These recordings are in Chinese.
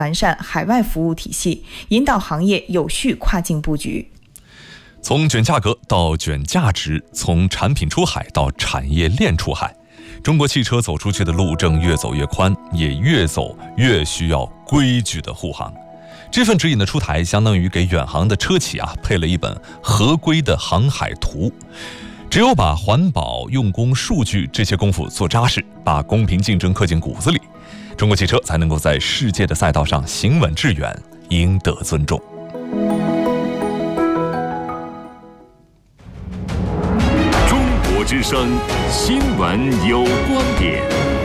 完善海外服务体系，引导行业有序跨境布局。 从卷价格到卷价值，从产品出海到产业链出海，中国汽车走出去的路正越走越宽，也越走越需要规矩的护航。这份指引的出台，相当于给远航的车企配了一本合规的航海图。只有把环保、用工、数据这些功夫做扎实，把公平竞争刻进骨子里，中国汽车才能够在世界的赛道上行稳致远，赢得尊重。 中国之声新闻有观点，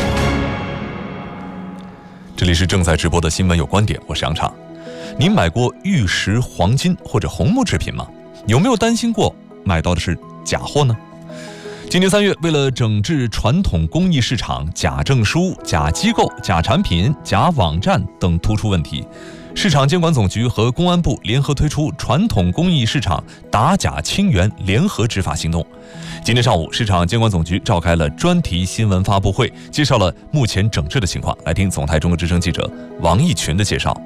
这里是正在直播的新闻有观点，我是杨畅。您买过玉石、黄金或者红木制品吗？有没有担心过买到的是假货呢？今年3月，为了整治传统工艺市场假证书、假机构、假产品、假网站等突出问题，市场监管总局和公安部联合推出传统工艺市场打假清源联合执法行动。今天上午，市场监管总局召开了专题新闻发布会，介绍了目前整治的情况。来听总台中国之声记者王义群的介绍。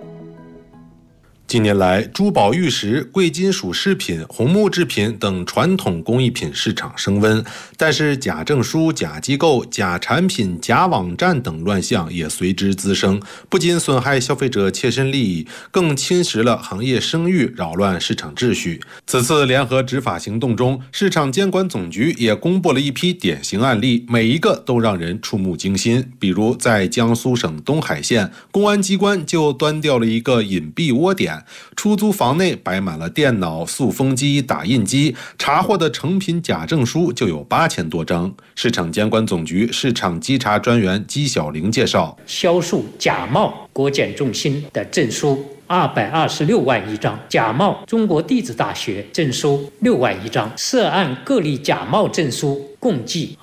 近年来，珠宝、玉石、贵金属饰品、红木制品等传统工艺品市场升温，但是假证书、假机构、假产品、假网站等乱象也随之滋生，不仅损害消费者切身利益，更侵蚀了行业声誉，扰乱市场秩序。此次联合执法行动中，市场监管总局也公布了一批典型案例，每一个都让人触目惊心。比如在江苏省东海县，公安机关就端掉了一个隐蔽窝点，出租房内摆满了电脑、塑封机、打印机，查获的成品假证书就有8000多张。市场监管总局市场稽查专员姬小玲介绍， 销售假冒国检中心的证书226万1张，假冒中国地质大学证书6万1张，涉案各类假冒证书共计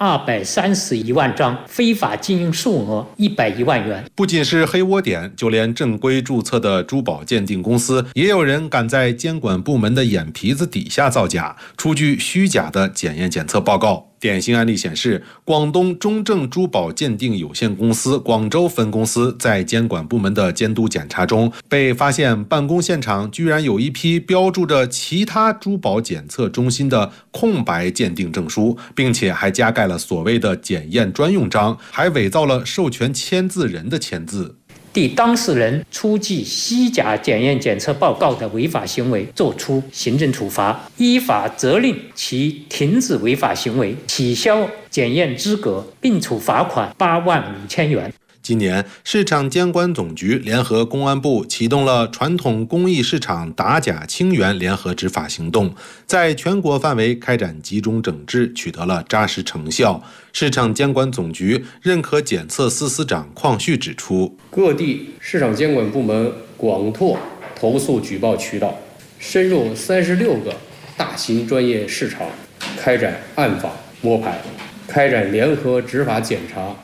231万张，非法经营数额110万元。 不仅是黑窝点，就连正规注册的珠宝鉴定公司，也有人敢在监管部门的眼皮子底下造假，出具虚假的检验检测报告。典型案例显示，广东中正珠宝鉴定有限公司广州分公司在监管部门的监督检查中，被发现办公现场居然有一批标注着其他珠宝检测中心的空白鉴定证书，并且还加盖了所谓的检验专用章，还伪造了授权签字人的签字。 对当事人出具虚假检验检测报告的违法行为作出行政处罚，依法责令其停止违法行为，取消检验资格，并处罚款8万5千元。 今年，市场监管总局联合公安部启动了传统工艺市场打假清源联合执法行动，在全国范围开展集中整治，取得了扎实成效。市场监管总局认可检测司司长邝旭指出， 各地市场监管部门广拓投诉举报渠道，深入36个大型专业市场，开展暗访摸排，开展联合执法检查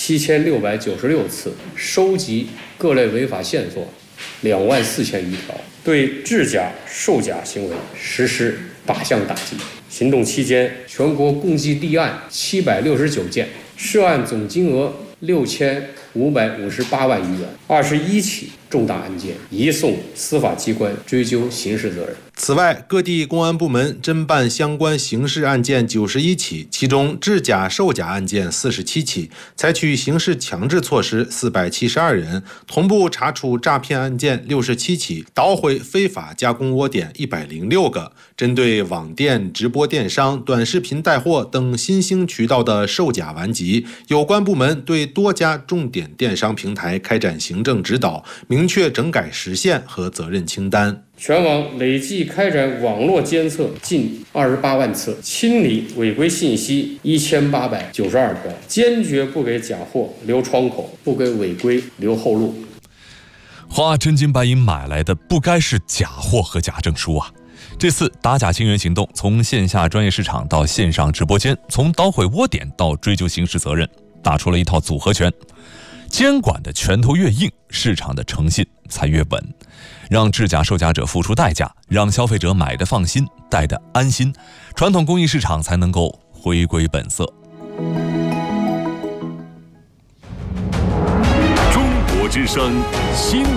7696次，收集各类违法线索24000余条，对制假售假行为实施8项打击。行动期间，全国共计立案769件，涉案总金额6558万余元，21起重大案件移送司法机关追究刑事责任。 此外，各地公安部门侦办相关刑事案件91起，其中制假售假案件47起，采取刑事强制措施472人，同步查处诈骗案件67起，捣毁非法加工窝点106个。针对网店、直播电商、短视频带货等新兴渠道的售假顽疾，有关部门对多家重点电商平台开展行政指导，明确整改时限和责任清单。 全网累计开展网络监测近28万次，清理违规信息1892条，坚决不给假货留窗口，不给违规留后路。 花真金白银买来的不该是假货和假证书啊！这次打假清源行动，从线下专业市场到线上直播间，从捣毁窝点到追究刑事责任，打出了一套组合拳。监管的拳头越硬，市场的诚信才越稳，让制假售假者付出代价，让消费者买的放心，戴的安心，传统工艺市场才能够回归本色。 中国之声新